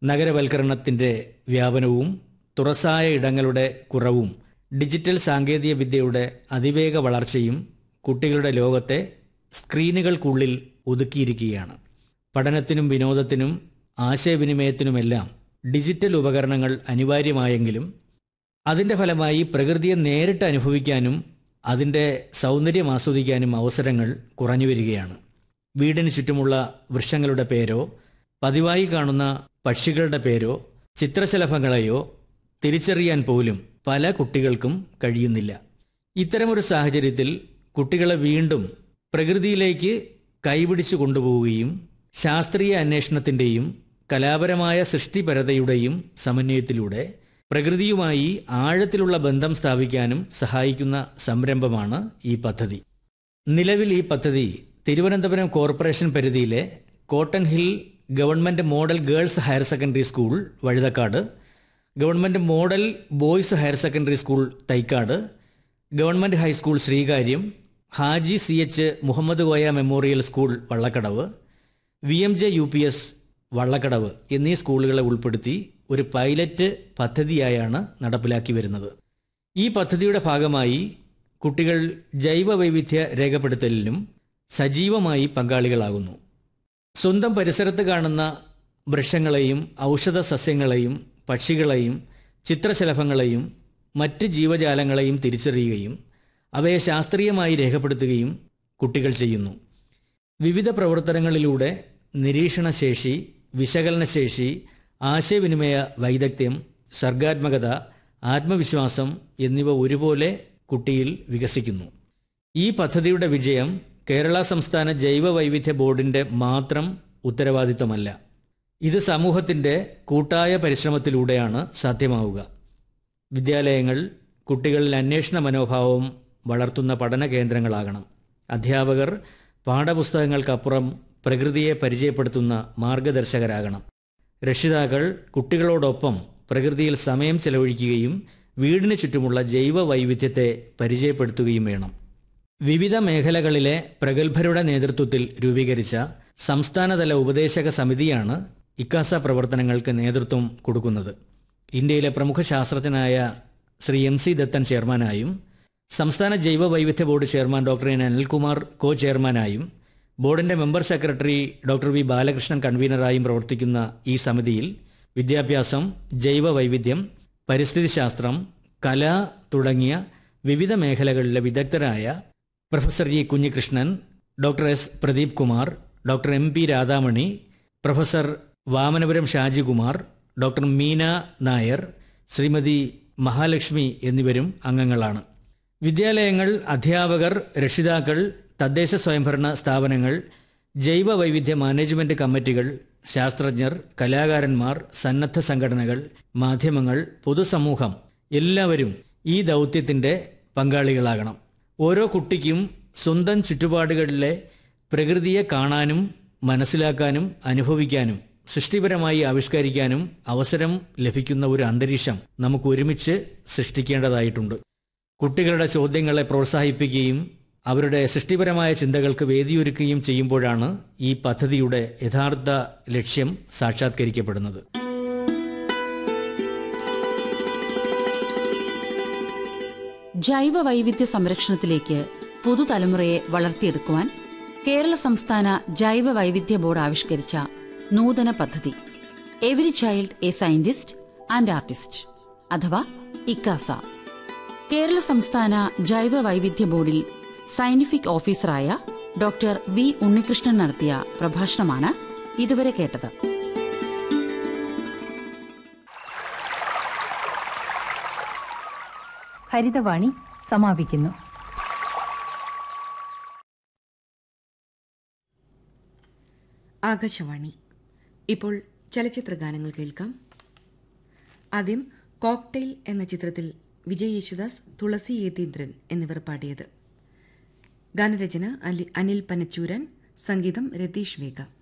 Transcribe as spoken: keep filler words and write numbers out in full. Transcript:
നഗരവൽക്കരണത്തിൻ്റെ വ്യാപനവും തുറസായ ഇടങ്ങളുടെ കുറവും ഡിജിറ്റൽ സാങ്കേതിക വിദ്യയുടെ അതിവേഗ വളർച്ചയും കുട്ടികളുടെ ലോകത്തെ സ്ക്രീനുകൾക്കുള്ളിൽ ഒതുക്കിയിരിക്കുകയാണ്. പഠനത്തിനും വിനോദത്തിനും ആശയവിനിമയത്തിനുമെല്ലാം ഡിജിറ്റൽ ഉപകരണങ്ങൾ അനിവാര്യമായെങ്കിലും അതിൻ്റെ ഫലമായി പ്രകൃതിയെ നേരിട്ട് അനുഭവിക്കാനും അതിൻ്റെ സൗന്ദര്യം ആസ്വദിക്കാനും അവസരങ്ങൾ കുറഞ്ഞു വരികയാണ്. വീടിന് ചുറ്റുമുള്ള വൃക്ഷങ്ങളുടെ പേരോ പതിവായി കാണുന്ന പക്ഷികളുടെ പേരോ ചിത്രശലഭങ്ങളെയോ തിരിച്ചറിയാൻ പോലും പല കുട്ടികൾക്കും കഴിയുന്നില്ല. ഇത്തരമൊരു സാഹചര്യത്തിൽ കുട്ടികളെ വീണ്ടും പ്രകൃതിയിലേക്ക് കൈപിടിച്ചു കൊണ്ടുപോവുകയും ശാസ്ത്രീയ അന്വേഷണത്തിൻ്റെയും കലാപരമായ സൃഷ്ടിപരതയുടെയും സമന്വയത്തിലൂടെ പ്രകൃതിയുമായി ആഴത്തിലുള്ള ബന്ധം സ്ഥാപിക്കാനും സഹായിക്കുന്ന സംരംഭമാണ് ഈ പദ്ധതി. നിലവിൽ ഈ പദ്ധതി തിരുവനന്തപുരം കോർപ്പറേഷൻ പരിധിയിലെ cotton hill government model girls higher secondary school Vazhuthacaud, government model boys higher secondary school Thycaud, government high school Sreekaryam, Haji C H Muhammad Koya memorial school Vallakkadavu, V M J U P S Vallakkadavu എന്നീ സ്കൂളുകളെ ഉൾപ്പെടുത്തി ഒരു പൈലറ്റ് പദ്ധതിയായാണ് നടപ്പിലാക്കി വരുന്നത്. ഈ പദ്ധതിയുടെ ഭാഗമായി കുട്ടികൾ ജൈവ വൈവിധ്യ രേഖപ്പെടുത്തലിലും സജീവമായി പങ്കാളികളാകുന്നു. സ്വന്തം പരിസരത്ത് കാണുന്ന വൃക്ഷങ്ങളെയും ഔഷധ സസ്യങ്ങളെയും പക്ഷികളെയും ചിത്രശലഭങ്ങളെയും മറ്റ് ജീവജാലങ്ങളെയും തിരിച്ചറിയുകയും അവയെ ശാസ്ത്രീയമായി രേഖപ്പെടുത്തുകയും കുട്ടികൾ ചെയ്യുന്നു. വിവിധ പ്രവർത്തനങ്ങളിലൂടെ നിരീക്ഷണശേഷി, വിശകലനശേഷി, ആശയവിനിമയ വൈദഗ്ധ്യം, സർഗാത്മകത, ആത്മവിശ്വാസം എന്നിവ ഒരുപോലെ കുട്ടിയിൽ വികസിക്കുന്നു. ഈ പദ്ധതിയുടെ വിജയം കേരള സംസ്ഥാന ജൈവ വൈവിധ്യ ബോർഡിൻ്റെ മാത്രം ഉത്തരവാദിത്തമല്ല. ഇത് സമൂഹത്തിൻ്റെ കൂട്ടായ പരിശ്രമത്തിലൂടെയാണ് സാധ്യമാവുക. വിദ്യാലയങ്ങൾ കുട്ടികളിൽ അന്വേഷണ മനോഭാവം വളർത്തുന്ന പഠന കേന്ദ്രങ്ങളാകണം. അധ്യാപകർ പാഠപുസ്തകങ്ങൾക്കപ്പുറം പ്രകൃതിയെ പരിചയപ്പെടുത്തുന്ന മാർഗദർശകരാകണം. രക്ഷിതാക്കൾ കുട്ടികളോടൊപ്പം പ്രകൃതിയിൽ സമയം ചെലവഴിക്കുകയും വീടിന് ചുറ്റുമുള്ള ജൈവ വൈവിധ്യത്തെ പരിചയപ്പെടുത്തുകയും വേണം. വിവിധ മേഖലകളിലെ പ്രഗത്ഭരുടെ നേതൃത്വത്തിൽ രൂപീകരിച്ച സംസ്ഥാനതല ഉപദേശക സമിതിയാണ് ഇക്കാസ പ്രവർത്തനങ്ങൾക്ക് നേതൃത്വം കൊടുക്കുന്നത്. ഇന്ത്യയിലെ പ്രമുഖ ശാസ്ത്രജ്ഞനായ ശ്രീ എം സി ദത്തൻ ചെയർമാനായും സംസ്ഥാന ജൈവ വൈവിധ്യ board chairman doctor N Anilkumar കോ ചെയർമാനായും ബോർഡിൻ്റെ member secretary doctor V Balakrishnan കൺവീനറായും പ്രവർത്തിക്കുന്ന ഈ സമിതിയിൽ വിദ്യാഭ്യാസം, ജൈവ വൈവിധ്യം, പരിസ്ഥിതി ശാസ്ത്രം, കല തുടങ്ങിയ വിവിധ മേഖലകളിലെ വിദഗ്ധരായ professor G Kunhikrishnan, doctor S Pradeep Kumar, doctor M P Radhamani, professor Vamanapuram Shajikumar, doctor Meena Nair, Shrimati Mahalakshmi എന്നിവരും അംഗങ്ങളാണ്. വിദ്യാലയങ്ങൾ, അധ്യാപകർ, രക്ഷിതാക്കൾ, തദ്ദേശ സ്വയംഭരണ സ്ഥാപനങ്ങൾ, ജൈവ വൈവിധ്യ മാനേജ്മെൻറ്റ് കമ്മിറ്റികൾ, ശാസ്ത്രജ്ഞർ, കലാകാരന്മാർ, സന്നദ്ധ സംഘടനകൾ, മാധ്യമങ്ങൾ, പൊതുസമൂഹം എല്ലാവരും ഈ ദൗത്യത്തിൻ്റെ പങ്കാളികളാകണം. ഓരോ കുട്ടിക്കും സ്വന്തം ചുറ്റുപാടുകളിലെ പ്രകൃതിയെ കാണാനും മനസ്സിലാക്കാനും അനുഭവിക്കാനും സൃഷ്ടിപരമായി ആവിഷ്കരിക്കാനും അവസരം ലഭിക്കുന്ന ഒരു അന്തരീക്ഷം നമുക്ക് ഒരുമിച്ച് സൃഷ്ടിക്കേണ്ടതായിട്ടുണ്ട്. കുട്ടികളുടെ ചോദ്യങ്ങളെ പ്രോത്സാഹിപ്പിക്കുകയും അവരുടെ സൃഷ്ടിപരമായ ചിന്തകൾക്ക് വേദിയൊരുക്കുകയും ചെയ്യുമ്പോഴാണ് ഈ പദ്ധതിയുടെ യഥാർത്ഥ ലക്ഷ്യം സാക്ഷാത്കരിക്കപ്പെടുന്നത്. ജൈവ വൈവിധ്യ സംരക്ഷണത്തിലേക്ക് പുതുതലമുറയെ വളർത്തിയെടുക്കുവാൻ കേരള സംസ്ഥാന ജൈവ വൈവിധ്യ ബോർഡ് ആവിഷ്കരിച്ച നൂതന പദ്ധതി every child A scientist and artist അഥവാ ഇക്കാസ. കേരള സംസ്ഥാന ജൈവ വൈവിധ്യ ബോർഡിൽ സയന്റിഫിക് ഓഫീസറായ ഡോക്ടർ വി ഉണ്ണികൃഷ്ണൻ നടത്തിയ പ്രഭാഷണമാണ് ഇതുവരെ കേട്ടത്. ഹരിതവാണി സമാപിക്കുന്നു. ആകാശവാണി. ഇപ്പോൾ ചലച്ചിത്ര ഗാനങ്ങൾ കേൾക്കാം. ആദ്യം കോക്ടെയിൽ എന്ന ചിത്രത്തിൽ വിജയ് യേശുദാസ്, തുളസി യതീന്ദ്രൻ എന്നിവർ പാടിയത്. ഗാനരചന അനിൽ പനച്ചൂരൻ, സംഗീതം രതീഷ് വേഗ.